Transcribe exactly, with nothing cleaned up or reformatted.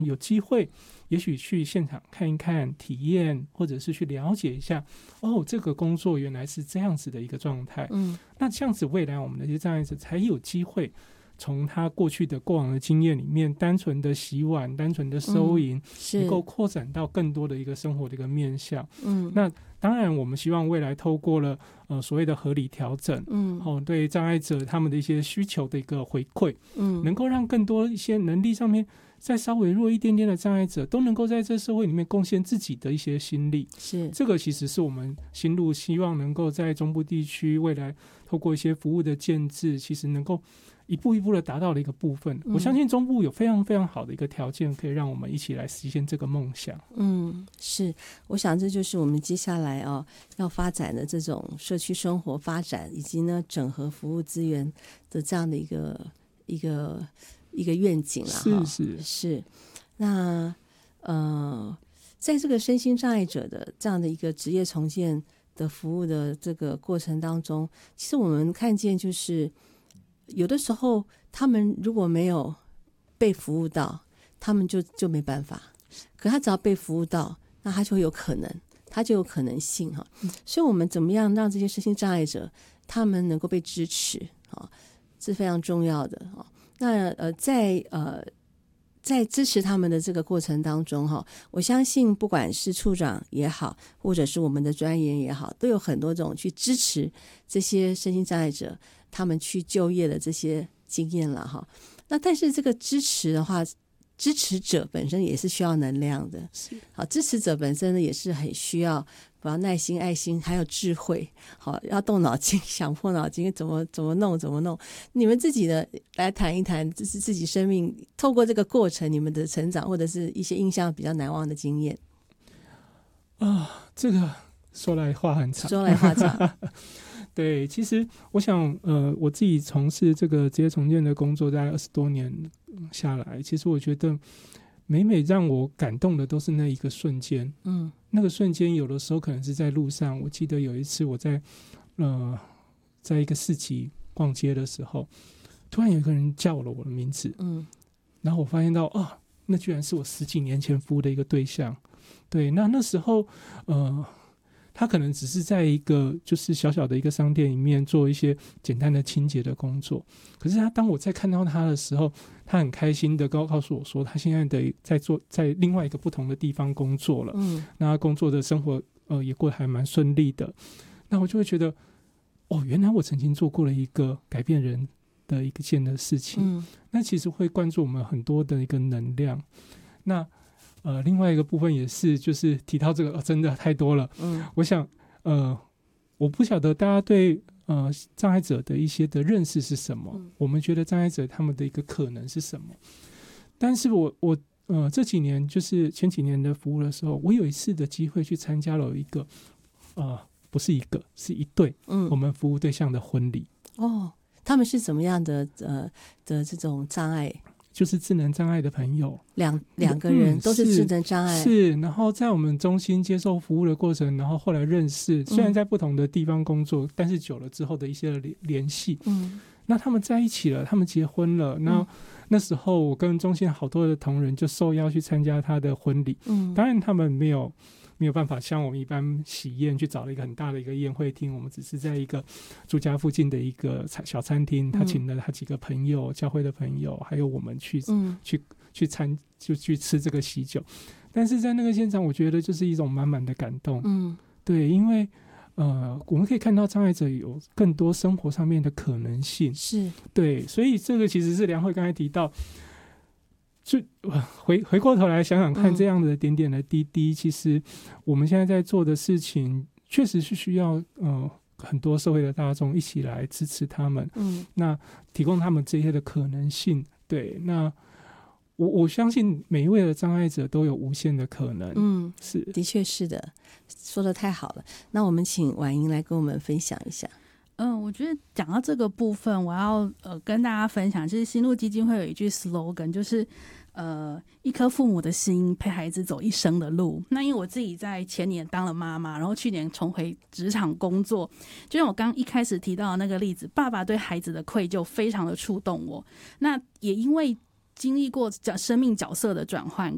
有机会也许去现场看一看体验，或者是去了解一下，哦，这个工作原来是这样子的一个状态。嗯，那这样子未来我们的这些障碍者才有机会从他过去的过往的经验里面，单纯的洗碗，单纯的收银、嗯、能够扩展到更多的一个生活的一个面向。嗯，那当然我们希望未来透过了呃所谓的合理调整，嗯，哦，对障碍者他们的一些需求的一个回馈，嗯，能够让更多一些能力上面再稍微弱一点点的障碍者都能够在这社会里面贡献自己的一些心力。是，这个其实是我们新路希望能够在中部地区未来透过一些服务的建制，其实能够一步一步的达到的一个部分。嗯，我相信中部有非常非常好的一个条件，可以让我们一起来实现这个梦想。 嗯，是，我想这就是我们接下来哦要发展的这种社区生活发展，以及呢整合服务资源的这样的一个一个一个愿景啦。 是是是。那呃，在这个身心障碍者的这样的一个职业重建的服务的这个过程当中，其实我们看见就是有的时候他们如果没有被服务到，他们就就没办法，可他只要被服务到，那他就有可能他就有可能性哈。所以我们怎么样让这些身心障碍者他们能够被支持啊，是非常重要的。那呃在呃在支持他们的这个过程当中哈，我相信不管是处长也好，或者是我们的专员也好，都有很多种去支持这些身心障碍者他们去就业的这些经验了哈。那但是这个支持的话，支持者本身也是需要能量的，好，支持者本身呢也是很需要不要耐心、爱心，还有智慧，好，要动脑筋，想破脑筋，怎么怎么弄，怎么弄。你们自己的来谈一谈，就是自己生命透过这个过程，你们的成长，或者是一些印象比较难忘的经验啊。这个说来话很长， 说来话长。 对，其实我想，呃，我自己从事这个职业重建的工作，大概二十多年下来，其实我觉得每每让我感动的都是那一个瞬间。嗯，那个瞬间有的时候可能是在路上。我记得有一次我在呃在一个市集逛街的时候，突然有一个人叫了我的名字。嗯，然后我发现到啊，那居然是我十几年前服务的一个对象。对，那那时候呃。他可能只是在一个就是小小的一个商店里面做一些简单的清洁的工作，可是他当我在看到他的时候，他很开心的告告诉我说，他现在的在做在另外一个不同的地方工作了。嗯，那他工作的生活呃也过得还蛮顺利的。那我就会觉得，哦，原来我曾经做过了一个改变人的一个件的事情。嗯，那其实会灌注我们很多的一个能量。那呃，另外一个部分也是，就是提到这个、哦、真的太多了。嗯，我想，呃，我不晓得大家对呃障碍者的一些的认识是什么。嗯，我们觉得障碍者他们的一个可能是什么？但是我我呃这几年就是前几年的服务的时候，我有一次的机会去参加了一个呃不是一个是一对嗯我们服务对象的婚礼。 哦，他们是怎么样的呃的这种障碍？ 就是智能障碍的朋友， 两两个人都是智能障碍、 嗯、是, 是然后在我们中心接受服务的过程，然后后来认识，虽然在不同的地方工作、嗯、但是久了之后的一些联系。嗯，那他们在一起了，他们结婚了。那、嗯、那时候我跟中心好多的同仁就受邀去参加他的婚礼。嗯，当然他们没有没有办法像我们一般喜宴去找了一个很大的一个宴会厅，我们只是在一个住家附近的一个小餐厅，他请了他几个朋友、教会的朋友还有我们去、嗯、去去参就去吃这个喜酒。但是在那个现场我觉得就是一种满满的感动。嗯，对，因为呃，我们可以看到障碍者有更多生活上面的可能性。是，对，所以这个其实是良慧刚才提到，就回回过头来想想看，这样的点点的滴滴、嗯、其实我们现在在做的事情确实是需要呃很多社会的大众一起来支持他们。嗯，那提供他们这些的可能性。对，那我我相信每一位的障碍者都有无限的可能。嗯，是， 的确是的，说得太好了。那我们请婉莹来跟我们分享一下。 嗯，我觉得讲到这个部分，我要呃跟大家分享，其实新路基金会有一句 slogan， 就是呃一颗父母的心陪孩子走一生的路。那因为我自己在前年当了妈妈，然后去年重回职场工作，就像我刚一开始提到的那个例子，爸爸对孩子的愧疚非常的触动我。那也因为经历过生命角色的转换，